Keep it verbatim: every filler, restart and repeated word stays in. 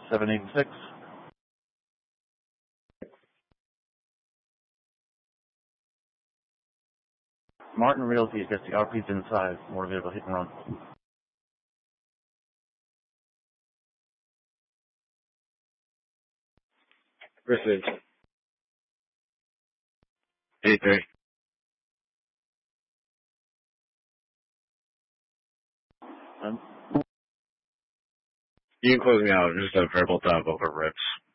seven eight six. Martin Realty is just the R P's inside. Motor vehicle hit and run. Versus eight three. Um, You can close me out. Just a verbal dub over rips.